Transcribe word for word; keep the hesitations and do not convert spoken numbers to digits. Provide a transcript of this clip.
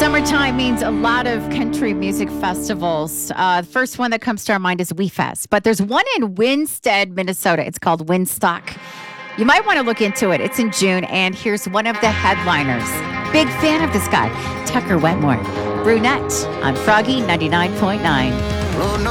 Summertime means a lot of country music festivals. Uh, the first one that comes to our mind is WeFest, but there's one in Winstead, Minnesota. It's called Winstock. You might want to look into it. It's in June, and here's one of the headliners. Big fan of this guy, Tucker Wetmore. Brunette on Froggy ninety-nine point nine. Oh, no.